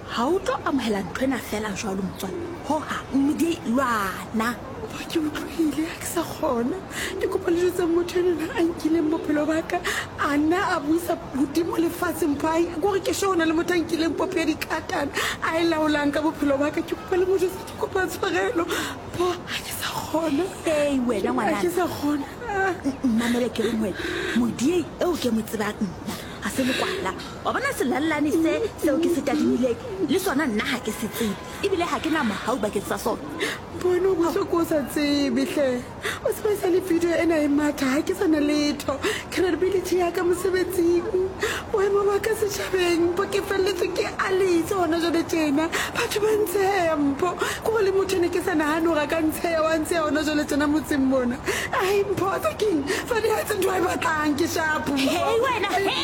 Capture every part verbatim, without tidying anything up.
ha o tlo amohela ntho ena fela jwalo motswalle hohang mmidi lwana ke utlwile a ke sa kgona ke kopa le jwetsa motho ena a nkileng bophelo ba ka a nna a buisa godimo lefatsheng pai kore ke shona le motho a nkileng popo ya dikatana a e laolang ka bophelo ba ka ke kopa le motho ke kopa tshwarelo bo a ke sa kgona ei wena ngwana ke sa kgona mmamele ke re ngwena modie eo ke mo tsebang nna a se le kwala wa bona selallane se seo ke se tadimileng le sona nna ha ke se tsebe ebile ha ke na mohau bakeng sa sona bona o botsa ko sa tsebe hle o se ba sa le video ena e matha ha ke sana letho credibility ya ka mosebetsing boemo ba ka setjhabeng bo ke felletswe ke aletse hona jwale tjena batho ba ntsheya mpho ko le motho ne ke sa nahane hore ka ntsheya wa ntsheya hona jwale tjena motseng mona ai mpho tsa king fa di ha tse ntho e batlang ke shapo hei wena hei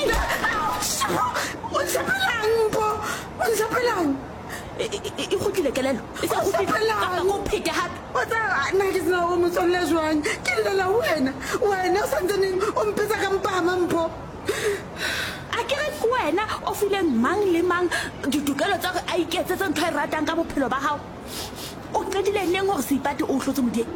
o shapelang mpho o shapelang e kgutlile kelelo e sa kapa go phete hape o tsa nna ke sena o motswalle jwang ke lela wena wena o santsaneng o mpetsa ka mpama mpho a ke re ke wena o fileng mang le mang ditokelo tsa gore a iketsetse ntho e ratang ka bophelo ba gago o qedile neng gore seipate o hlotse modie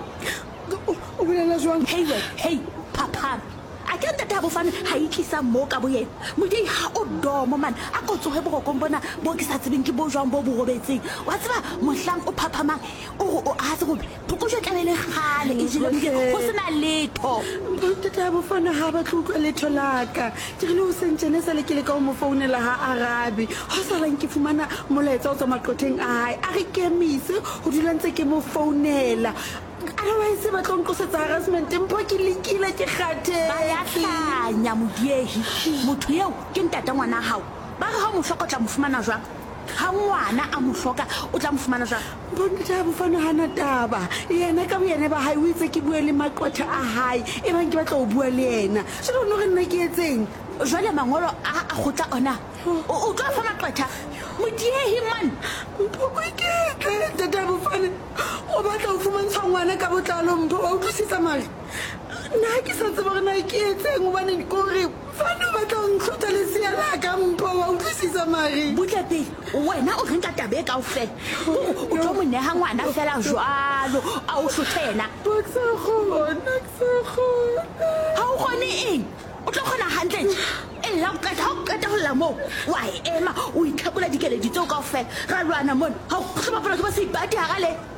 o bolela jwang hei we hei phaphama a ke ntata bofane ha e tlisa mo ka boyena modie ha o domo man a go tsoge borokong bona bo ke sa tsebeng ke bo jwang bo bo robetseng wa tseba mohlang o phaphamang o o a se go phokotso tlabele gale e jile go sena letho ntata bofane ha ba tlotla letho laka ke re le o sentjene sa le ke le ka mo founela ha arabi ho sa reng ke fumana molaetsa o tswa maqotheng a hae a re kemise ho dula ntse ke mo founela otherwise ba tlo nqosetsa harassment mpho ke lekile ke kgathe ba ya hlanya modiehi motho eo ke ntata ngwana hao ba re ha mo hloka tla mo fumana jwang ha ngwana a mo hloka o tla mo fumana jwang bona taba fana hana taba yena ka boyena ba hae o itse ke bue le maqotha a hae e bang ke batla o bua le yena se lo no re nna ke etseng jwale mangolo a a gotla ona o tla fa maqotha modiehi man mpho ke ke tata bofane o batla o fumantshwa ngwana ka botlalo mpho wa utlwisisa mare nna ke sa tseba gore na ke etseng gobane kore fane o batla o ntlhotha lesia laka mpho wa utlwisisa mare butle pele wena o renka tabe ka ofela o tlo mo neha ngwana fela jwalo a o hlotena ba ke sa kgona ke sa kgona ha o kgone eng o tlo kgona hantle e la o qeta ha o qeta ho lla moo wa ema o itlhakola dikeledi tseo ka ofela ra lwana mona ha o hloma pela ke ba se ipati ha gale